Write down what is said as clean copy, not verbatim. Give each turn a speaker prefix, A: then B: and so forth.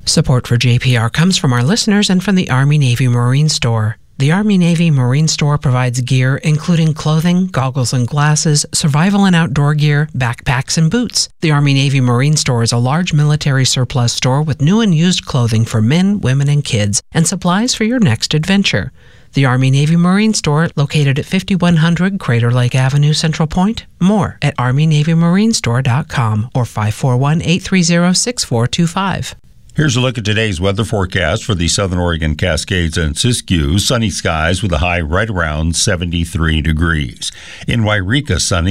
A: Support for JPR comes from our listeners and from the Army Navy Marine Store. The Army Navy Marine Store provides gear including clothing, goggles and glasses, survival and outdoor gear, backpacks, and boots. The Army Navy Marine Store is a large military surplus store with new and used clothing for men, women, and kids, and supplies for your next adventure. The Army Navy Marine Store, located at 5100 Crater Lake Avenue, Central Point. More at ArmyNavyMarineStore.com or 541-830-6425.
B: Here's a look at today's weather forecast for the Southern Oregon Cascades and Siskiyou. Sunny skies with a high right around 73 degrees. In Wairika, sunny.